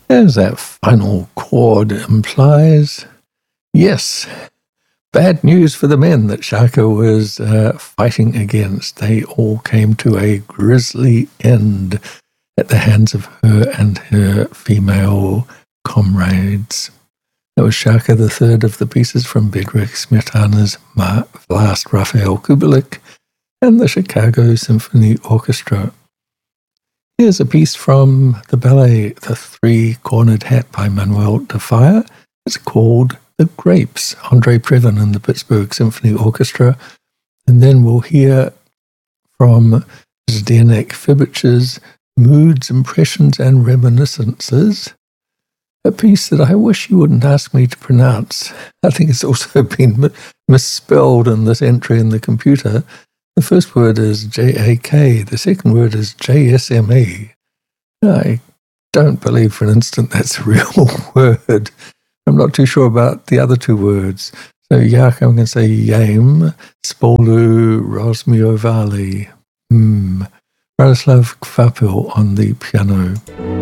As that final chord implies, yes, bad news for the men that Shaka was fighting against. They all came to a grisly end at the hands of her and her female comrades. That was Shaka, the third of the pieces from Bedřich Smetana's last Raphael Kubelik and the Chicago Symphony Orchestra. Here's a piece from the ballet The Three-Cornered Hat by Manuel de Falla. It's called The Grapes, Andrei Previn and the Pittsburgh Symphony Orchestra. And then we'll hear from Zdeněk Fibich's Moods, Impressions and Reminiscences, a piece that I wish you wouldn't ask me to pronounce. I think it's also been misspelled in this entry in the computer. The first word is J-A-K, the second word is J-S-M-E. I don't believe for an instant that's a real word. I'm not too sure about the other two words. So Yak, I'm going to say Yame, Spolu, Rosmiovali. Radoslav Kvapil on the piano.